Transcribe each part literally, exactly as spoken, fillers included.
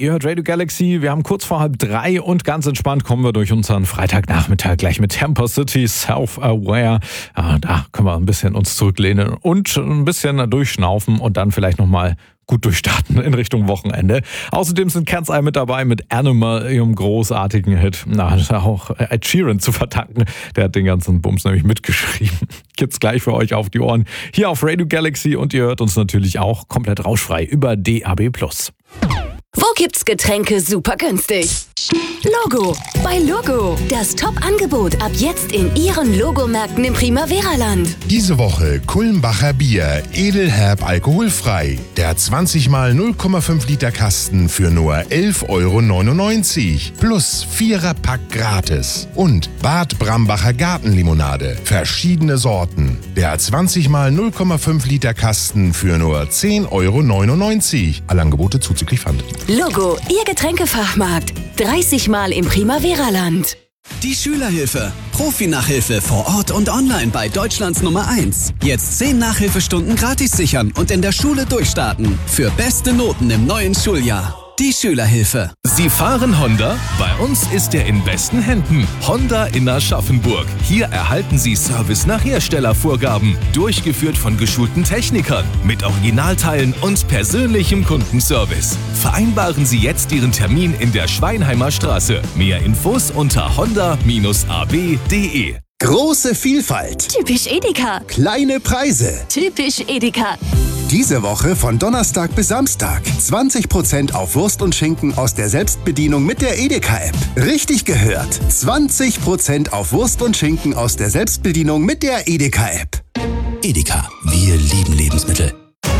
Ihr hört Radio Galaxy, wir haben kurz vor halb drei und ganz entspannt kommen wir durch unseren Freitagnachmittag gleich mit Temper City, Self-Aware. Ja, da können wir ein bisschen uns zurücklehnen und ein bisschen durchschnaufen und dann vielleicht nochmal gut durchstarten in Richtung Wochenende. Außerdem sind Cat's Eye mit dabei mit Animal, ihrem großartigen Hit. Na, das ist auch Ed Sheeran zu verdanken. Der hat den ganzen Bums nämlich mitgeschrieben. Gibt's gleich für euch auf die Ohren. Hier auf Radio Galaxy und ihr hört uns natürlich auch komplett rauschfrei über D A B plus. Wo gibt's Getränke super günstig? Logo. Bei Logo. Das Top-Angebot ab jetzt in Ihren Logomärkten im Primavera-Land. Diese Woche Kulmbacher Bier, edelherb alkoholfrei. Der zwanzig mal null Komma fünf Liter Kasten für nur elf Euro neunundneunzig. Plus Vierer-Pack gratis. Und Bad Brambacher Gartenlimonade. Verschiedene Sorten. Der zwanzig mal null Komma fünf Liter Kasten für nur zehn Euro neunundneunzig. Alle Angebote zuzüglich Pfand. Logo, Ihr Getränkefachmarkt. dreißig Mal im Primavera-Land. Die Schülerhilfe. Profi-Nachhilfe vor Ort und online bei Deutschlands Nummer eins. Jetzt zehn Nachhilfestunden gratis sichern und in der Schule durchstarten. Für beste Noten im neuen Schuljahr. Die Schülerhilfe. Sie fahren Honda? Bei uns ist er in besten Händen. Honda in Aschaffenburg. Hier erhalten Sie Service nach Herstellervorgaben. Durchgeführt von geschulten Technikern. Mit Originalteilen und persönlichem Kundenservice. Vereinbaren Sie jetzt Ihren Termin in der Schweinheimer Straße. Mehr Infos unter honda a b punkt d e. Große Vielfalt. Typisch Edeka. Kleine Preise. Typisch Edeka. Diese Woche von Donnerstag bis Samstag. zwanzig Prozent auf Wurst und Schinken aus der Selbstbedienung mit der Edeka-App. Richtig gehört. zwanzig Prozent auf Wurst und Schinken aus der Selbstbedienung mit der Edeka-App. Edeka, wir lieben Lebensmittel.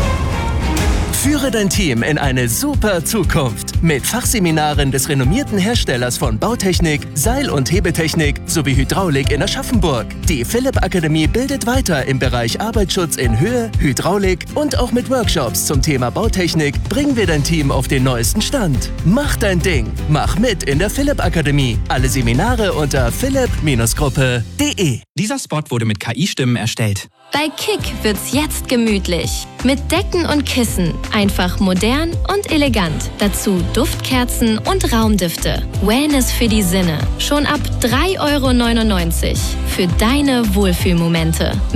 Führe dein Team in eine super Zukunft mit Fachseminaren des renommierten Herstellers von Bautechnik, Seil- und Hebetechnik sowie Hydraulik in Aschaffenburg. Die Philipp Akademie bildet weiter im Bereich Arbeitsschutz in Höhe, Hydraulik und auch mit Workshops zum Thema Bautechnik bringen wir dein Team auf den neuesten Stand. Mach dein Ding, mach mit in der Philipp Akademie. Alle Seminare unter philipp Gruppe punkt de. Dieser Spot wurde mit K I-Stimmen erstellt. Bei Kick wird's jetzt gemütlich. Mit Decken und Kissen. Einfach modern und elegant. Dazu Duftkerzen und Raumdüfte. Wellness für die Sinne. Schon ab drei Euro neunundneunzig. Für deine Wohlfühlmomente.